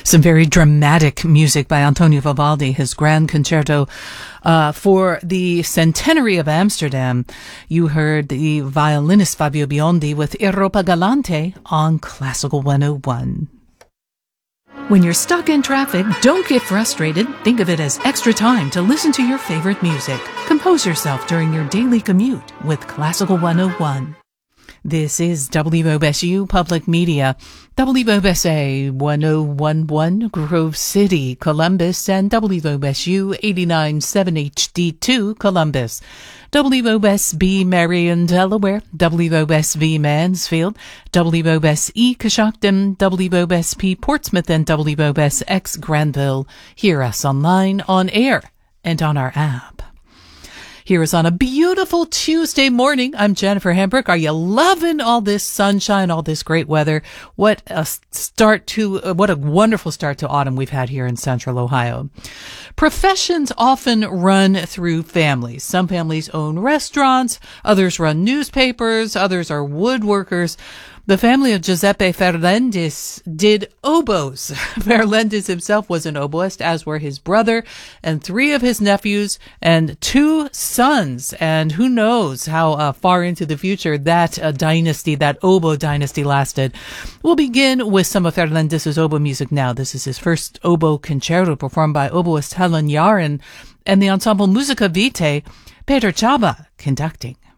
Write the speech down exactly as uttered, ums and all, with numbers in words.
Some very dramatic music by Antonio Vivaldi, his Grand Concerto uh, for the Centenary of Amsterdam. You heard the violinist Fabio Biondi with Europa Galante on Classical one oh one. When you're stuck in traffic, don't get frustrated. Think of it as extra time to listen to your favorite music. Compose yourself during your daily commute with Classical one oh one. This is W O S U Public Media, W O S A one oh one point one Grove City, Columbus, and W O S U eighty-nine point seven H D two, Columbus, W O S B Marion, Delaware, W O S V Mansfield, W O S E Coshocton, W O S P Portsmouth, and W O S X Granville. Hear us online, on air, and on our app. Here is on a beautiful Tuesday morning. I'm Jennifer Hambrick. Are you loving all this sunshine, all this great weather? What a start to, uh, what a wonderful start to autumn we've had here in Central Ohio. Professions often run through families. Some families own restaurants, others run newspapers, others are woodworkers. The family of Giuseppe Ferlendis did oboes. Ferlendis himself was an oboist, as were his brother and three of his nephews and two sons. And who knows how uh, far into the future that uh, dynasty, that oboe dynasty lasted. We'll begin with some of Ferlendis' oboe music now. This is his first oboe concerto performed by oboist Helen Yaren and the ensemble Musica Vitae, Peter Chaba conducting.